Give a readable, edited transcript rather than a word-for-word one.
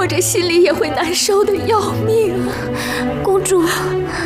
我这心里也会难受的要命啊！ 公主，